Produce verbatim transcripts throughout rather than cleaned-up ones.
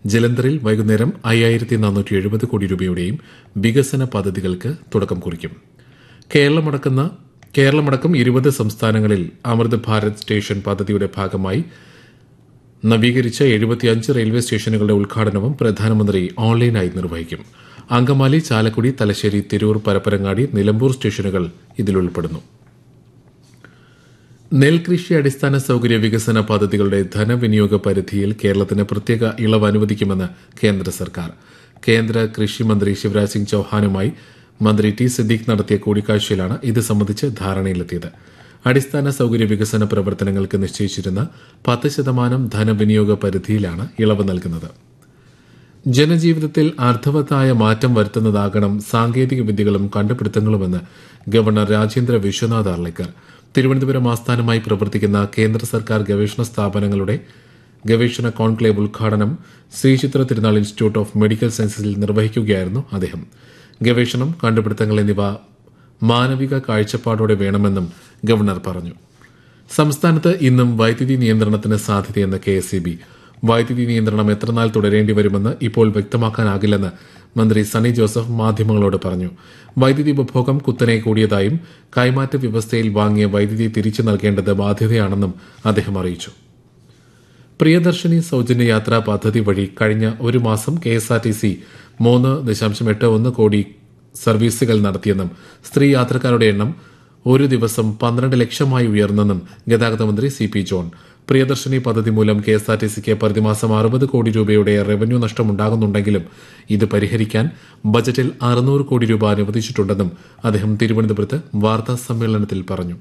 ജലന്ധറിൽ വൈകുന്നേരം അയ്യായിരത്തി നാനൂറ്റി എഴുപത് കോടി രൂപയുടെയും വികസന പദ്ധതികൾക്ക് തുടക്കം കുറിക്കും. കേരളമടക്കുന്ന കേരളമടക്കം ഇരുപത് സംസ്ഥാനങ്ങളിൽ അമൃത് ഭാരത് സ്റ്റേഷൻ പദ്ധതിയുടെ ഭാഗമായി നവീകരിച്ച എഴുപത്തിയഞ്ച് റെയിൽവേ സ്റ്റേഷനുകളുടെ ഉദ്ഘാടനവും പ്രധാനമന്ത്രി ഓൺലൈനായി നിർവഹിക്കും. അങ്കമാലി, ചാലക്കുടി, തലശ്ശേരി, തിരൂർ, പരപ്പരങ്ങാടി, നിലമ്പൂർ സ്റ്റേഷനുകൾ ഇതിലുൾപ്പെടുന്നു. നെൽകൃഷി അടിസ്ഥാന സൌകര്യ വികസന പദ്ധതികളുടെ ധനവിനിയോഗ പരിധിയിൽ കേരളത്തിന് പ്രത്യേക ഇളവ് അനുവദിക്കുമെന്ന് കേന്ദ്ര സർക്കാർ. കേന്ദ്ര കൃഷി മന്ത്രി ശിവരാജ് സിംഗ് ചൌഹാനുമായി മന്ത്രി ടി സിദ്ദീഖ് നടത്തിയ കൂടിക്കാഴ്ചയിലാണ് ഇത് സംബന്ധിച്ച് ധാരണയിലെത്തിയത്. അടിസ്ഥാന സൌകര്യ വികസന പ്രവർത്തനങ്ങൾക്ക് നിശ്ചയിച്ചിരുന്ന പത്ത് ശതമാനം ധനവിനിയോഗ പരിധിയിലാണ് ഇളവ് നൽകുന്നത്. ജനജീവിതത്തിൽ അർത്ഥവത്തായ മാറ്റം വരുത്തുന്നതാകണം സാങ്കേതിക വിദ്യകളും കണ്ടുപിടുത്തങ്ങളുമെന്ന് ഗവർണർ രാജേന്ദ്ര വിശ്വനാഥ് ആർലേക്കർ. തിരുവനന്തപുരം ആസ്ഥാനമായി പ്രവർത്തിക്കുന്ന കേന്ദ്ര സർക്കാർ ഗവേഷണ സ്ഥാപനങ്ങളുടെ ഗവേഷണ കോൺക്ലേവ് ഉദ്ഘാടനം ശ്രീചിത്ര തിരുനാൾ ഇൻസ്റ്റിറ്റ്യൂട്ട് ഓഫ് മെഡിക്കൽ സയൻസസിൽ നിർവഹിക്കുകയായിരുന്നു അദ്ദേഹം. ഗവേഷണം, കണ്ടുപിടുത്തങ്ങൾ എന്നിവ മാനവിക കാഴ്ചപ്പാടോടെ വേണമെന്നും ഗവർണർ പറഞ്ഞു. സംസ്ഥാനത്ത് ഇന്നും വൈദ്യുതി നിയന്ത്രണത്തിന് സാധ്യതയെന്ന് കെ എസ് ഇ ബി. വൈദ്യുതി നിയന്ത്രണം എത്രനാൾ തുടരേണ്ടി വരുമെന്ന് ഇപ്പോൾ വ്യക്തമാക്കാനാകില്ലെന്ന് മന്ത്രി സണ്ണി ജോസഫ് മാധ്യമങ്ങളോട് പറഞ്ഞു. വൈദ്യുതി ഉപഭോഗം കുത്തനെ കൂടിയതായും കൈമാറ്റ വ്യവസ്ഥയിൽ വാങ്ങിയ വൈദ്യുതി തിരിച്ചു നൽകേണ്ടത് ബാധ്യതയാണെന്നും അദ്ദേഹം അറിയിച്ചു. പ്രിയദർശിനി സൌജന്യ യാത്രാ പദ്ധതി വഴി കഴിഞ്ഞ ഒരു മാസം K S R T C മൂന്ന് ദശാംശം എട്ട് ഒന്ന് കോടി സർവീസുകൾ നടത്തിയെന്നും സ്ത്രീ യാത്രക്കാരുടെ എണ്ണം ഒരു ദിവസം പന്ത്രണ്ട് ലക്ഷമായി ഉയർന്നെന്നും ഗതാഗത മന്ത്രി സി പി ജോൺ. പ്രിയദർശിനി പദ്ധതി മൂലം കെ എസ് ആർ ടി സിക്ക് പ്രതിമാസം അറുപത് കോടി രൂപയുടെ റവന്യൂ നഷ്ടമുണ്ടാകുന്നുണ്ടെങ്കിലും ഇത് പരിഹരിക്കാൻ ബജറ്റിൽ അറുന്നൂറ് കോടി രൂപ അനുവദിച്ചിട്ടുണ്ടെന്നും അദ്ദേഹം തിരുവനന്തപുരത്ത് വാർത്താ സമ്മേളനത്തിൽ പറഞ്ഞു.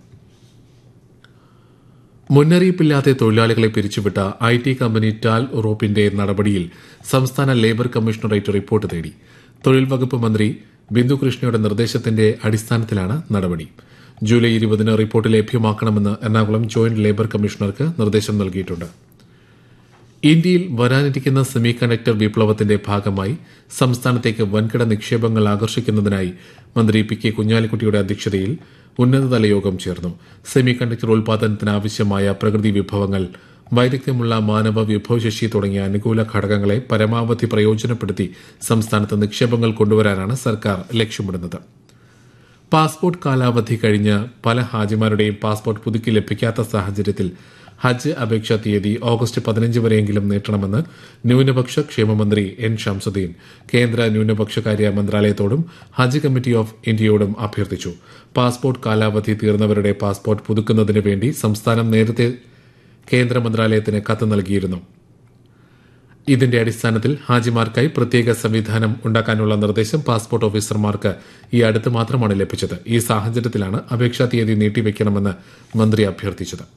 മുന്നറിയിപ്പില്ലാതെ തൊഴിലാളികളെ പിരിച്ചുവിട്ട ഐ ടി കമ്പനി ടാൽ ഉറോപ്പിന്റെ നടപടിയിൽ സംസ്ഥാന ലേബർ കമ്മീഷണറേറ്റ് റിപ്പോർട്ട് തേടി. തൊഴിൽ വകുപ്പ് മന്ത്രി ബിന്ദു കൃഷ്ണയുടെ നിർദ്ദേശത്തിന്റെ അടിസ്ഥാനത്തിലാണ് നടപടി. ജൂലൈ ഇരുപതിന് റിപ്പോർട്ട് ലഭ്യമാക്കണമെന്ന് എറണാകുളം ജോയിന്റ് ലേബർ കമ്മീഷണർക്ക് നിർദ്ദേശം നൽകിയിട്ടുണ്ട്. ഇന്ത്യയിൽ വരാനിരിക്കുന്ന സെമി കണ്ടക്ടർ വിപ്ലവത്തിന്റെ ഭാഗമായി സംസ്ഥാനത്തേക്ക് വൻകിട നിക്ഷേപങ്ങൾ ആകർഷിക്കുന്നതിനായി മന്ത്രി പി കെ കുഞ്ഞാലിക്കുട്ടിയുടെ അധ്യക്ഷതയിൽ ഉന്നതതല യോഗം ചേർന്നു. സെമി കണ്ടക്ടർ ഉൽപാദനത്തിന് ആവശ്യമായ പ്രകൃതി വിഭവങ്ങൾ, വൈദഗ്ധ്യമുള്ള മാനവ വിഭവശേഷി തുടങ്ങിയ അനുകൂല ഘടകങ്ങളെ പരമാവധി പ്രയോജനപ്പെടുത്തി സംസ്ഥാനത്ത് നിക്ഷേപങ്ങൾ കൊണ്ടുവരാനാണ് സർക്കാർ ലക്ഷ്യമിടുന്നത്. പാസ്പോർട്ട് കാലാവധി കഴിഞ്ഞ പല ഹാജിമാരുടെയും പാസ്പോർട്ട് പുതുക്കി ലഭിക്കാത്ത സാഹചര്യത്തിൽ ഹജ്ജ് അപേക്ഷാ തീയതി ഓഗസ്റ്റ് പതിനഞ്ച് വരെയെങ്കിലും നീട്ടണമെന്ന് ന്യൂനപക്ഷ ക്ഷേമമന്ത്രി എൻ ഷംസുദ്ദീൻ കേന്ദ്ര ന്യൂനപക്ഷകാര്യ മന്ത്രാലയത്തോടും ഹജ്ജ് കമ്മിറ്റി ഓഫ് ഇന്ത്യയോടും അഭ്യർത്ഥിച്ചു. പാസ്പോർട്ട് കാലാവധി തീർന്നവരുടെ പാസ്പോർട്ട് പുതുക്കുന്നതിന് വേണ്ടി സംസ്ഥാനം നേരത്തെ കേന്ദ്ര മന്ത്രാലയത്തിന് കത്ത് നൽകിയിരുന്നു. ഇതിന്റെ അടിസ്ഥാനത്തിൽ ഹാജിമാർക്കായി പ്രത്യേക സംവിധാനം ഉണ്ടാക്കാനുള്ള നിർദ്ദേശം പാസ്പോർട്ട് ഓഫീസർമാർക്ക് ഈ അടുത്ത് മാത്രമാണ് ലഭിച്ചത്. ഈ സാഹചര്യത്തിലാണ് അപേക്ഷാ തീയതി നീട്ടിവെക്കണമെന്ന് മന്ത്രി അഭ്യർത്ഥിച്ചത്.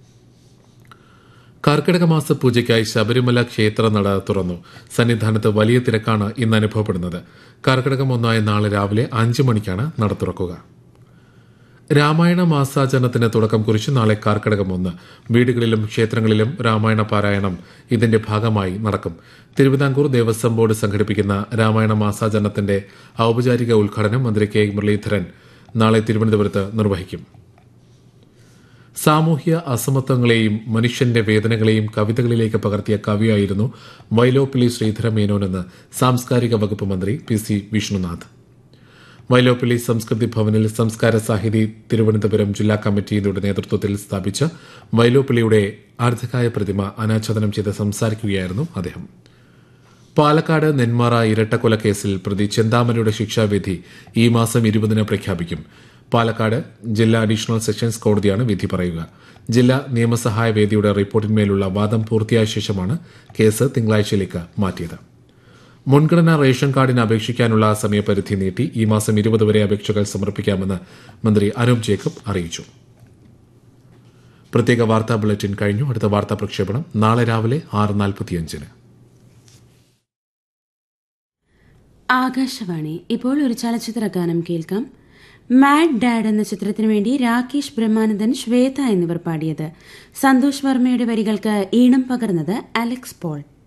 കർക്കിടക മാസ പൂജയ്ക്കായി ശബരിമല ക്ഷേത്ര നട തുറന്നു. സന്നിധാനത്ത് വലിയ തിരക്കാണ് ഇന്ന് അനുഭവപ്പെടുന്നത്. കർക്കിടകം ഒന്നായ നാളെ രാവിലെ അഞ്ച് മണിക്കാണ് നട തുറക്കുക. രാമായണ മാസാചരണത്തിന് തുടക്കം കുറിച്ച് നാളെ കർക്കിടകം ഒന്ന്. വീടുകളിലും ക്ഷേത്രങ്ങളിലും രാമായണ പാരായണം ഇതിന്റെ ഭാഗമായി നടക്കും. തിരുവിതാംകൂർ ദേവസ്വം ബോർഡ് സംഘടിപ്പിക്കുന്ന രാമായണ മാസാചരണത്തിന്റെ ഔപചാരിക ഉദ്ഘാടനം മന്ത്രി കെ മുരളീധരൻ നാളെ തിരുവനന്തപുരത്ത് നിർവഹിക്കും. സാമൂഹ്യ അസമത്വങ്ങളെയും മനുഷ്യന്റെ വേദനകളെയും കവിതകളിലേക്ക് പകർത്തിയ കവിയായിരുന്നു വൈലോപ്പിള്ളി ശ്രീധര മേനോനെന്ന് സാംസ്കാരിക വകുപ്പ് മന്ത്രി പി സി വിഷ്ണുനാഥ്. വൈലോപ്പിള്ളി സംസ്കൃതി ഭവനിൽ സംസ്കാര സാഹിതി തിരുവനന്തപുരം ജില്ലാ കമ്മിറ്റിയുടെ നേതൃത്വത്തിൽ സ്ഥാപിച്ച വൈലോപ്പിള്ളിയുടെ അർദ്ധകായ പ്രതിമ അനാച്ഛാദനം ചെയ്ത് സംസാരിക്കുകയായിരുന്നു അദ്ദേഹം. പാലക്കാട് നെന്മാറ ഇരട്ടക്കൊലക്കേസിൽ പ്രതി ചെന്താമരയുടെ ശിക്ഷാവിധി ഈ മാസം ഇരുപതിന് പ്രഖ്യാപിക്കും. പാലക്കാട് ജില്ലാ അഡീഷണൽ സെഷൻസ് കോടതിയാണ് വിധി പറയുക. ജില്ലാ നിയമസഹായ വേദിയുടെ റിപ്പോർട്ടിന്മേലുള്ള വാദം പൂർത്തിയായ ശേഷമാണ് കേസ് തിങ്കളാഴ്ചയിലേക്ക് മാറ്റിയത്. മുൻഗണനാ റേഷൻ കാർഡിന് അപേക്ഷിക്കാനുള്ള സമയപരിധി നീട്ടി ഈ മാസം ഇരുപത് വരെ അപേക്ഷകൾ സമർപ്പിക്കാമെന്ന് മന്ത്രി അനൂപ് ജേക്കബ് അറിയിച്ചു. പ്രത്യേക വാർത്താ ബുള്ളറ്റിൻ കഴിഞ്ഞു. അടുത്ത വാർത്താ പ്രക്ഷേപണം നാളെ രാവിലെ ആറ് നാൽപ്പത്തിയഞ്ചിന്. ആകാശവാണി. ഇപ്പോൾ ഒരു ചലച്ചിത്ര ഗാനം കേൾക്കാം. മാഡ് ഡാഡ് എന്ന ചിത്രത്തിനു വേണ്ടി രാകേഷ് ബ്രഹ്മാനന്ദൻ, ശ്വേത എന്നിവർ പാടിയത്. സന്തോഷ് വർമ്മയുടെ വരികൾക്ക് ഈണം പകർന്നത് അലക്സ് പോൾ.